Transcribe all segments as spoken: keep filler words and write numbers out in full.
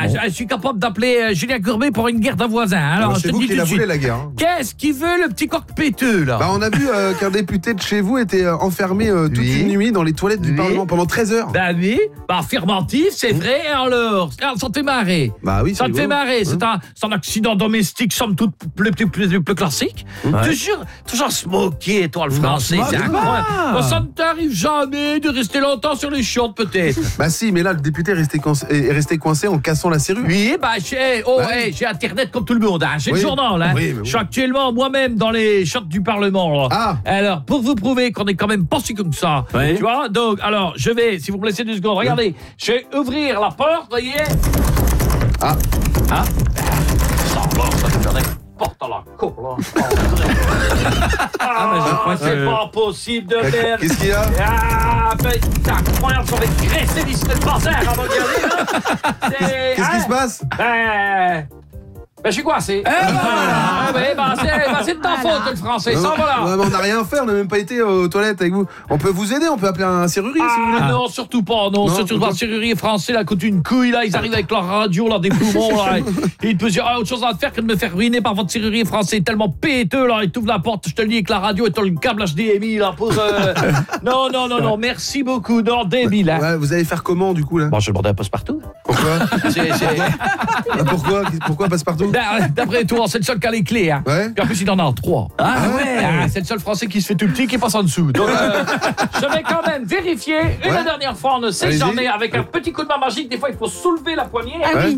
Voilà, je, je suis capable d'appeler euh, Julien Courbet pour une guerre d'un voisin. Alors, Alors, je c'est te vous dis qui tout la de voulez, suite. la guerre. Hein. Qu'est-ce qu'il veut, le petit coq péteux, là? Bah, on a vu euh, qu'un député de chez vous était euh, enfermé euh, toute Oui. une nuit dans les toilettes du Oui. Parlement pendant treize heures. Bah oui, bah affirmatif, c'est vrai, alors, ça te fait marrer. Bah oui, Ça c'est te fait rigolo. marrer, c'est un, c'est un accident domestique, somme toute, plus, plus, plus, plus classique. Ouais. Toujours, toujours se moquer, toi, le français, se c'est moque incroyable. pas. Bah, ça ne t'arrive jamais de rester longtemps sur les chiottes, peut-être. Bah si, mais là, le député est resté, coincé, est resté coincé en cassant la serrure. Oui, bah, j'ai, oh, Bah oui. hey, j'ai Internet comme tout le monde, hein. J'ai Oui. le journal, hein. Oui, mais Je oui. suis actuellement moi-même dans les chiottes du Parlement, là. Ah. Alors, pour vous prouver qu'on est quand même pas si comme ça, Oui. tu vois, donc, alors, je vais, si vous me laissez deux secondes, regardez, je vais ouvrir la porte, voyez. Ah. Ah. Ça va, ça me fait porte à la cour, là. Ah, mais je crois c'est que- pas possible de merde. Qu'est-ce qu'il y a? Ah, ben, c'est incroyable, j'en vais graisser l'issue de panzer avant d'y aller, là. C'est- Qu'est-ce qui hein? se passe? Ben, ben, je suis coincé. Ah, ben, ben, c'est, ben, c'est de ta faute, le français, Non, ça, non, voilà. non, mais on n'a rien fait, on n'a même pas été aux toilettes avec vous. On peut vous aider, on peut appeler un serrurier si vous voulez. Ah non, surtout pas, non, Non, surtout pas. pourquoi Le serrurier français, là, coûte une couille, là, ils arrivent avec leur radio, là, des poumons, là, et ils te disent, ah, autre chose à faire que de me faire ruiner par votre serrurier français, tellement péteux, là, il t'ouvre la porte, je te le dis, avec la radio et t'as le câble H D M I, là, pour... euh, Non, non, non, non, merci beaucoup, non, débile, hein. Ouais, vous allez faire comment du coup là? Bon, je demandais un passe-partout. Pourquoi? C'est, c'est... Ah, Pourquoi? Pourquoi passe-partout? Ben, d'après toi, c'est le seul qui a les clés, hein. Ouais. Puis en plus, il en a trois. Ah ouais. Ah, c'est le seul français qui se fait tout petit qui passe en dessous. Donc, euh, je vais quand même vérifier une Ouais. dernière fois, on ne sait Allez-y. jamais, avec un petit coup de main magique, des fois, il faut soulever la poignée. Ouais.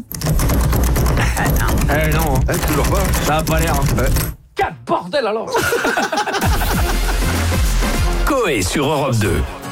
Eh non, Ouais, toujours pas. ça a pas l'air. hein. Ouais. Quel bordel alors! Coé sur Europe deux.